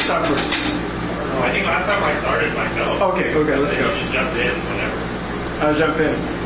start first? Oh, I think last time I started myself. Okay, let's go. You just jumped in whenever. I'll jump in.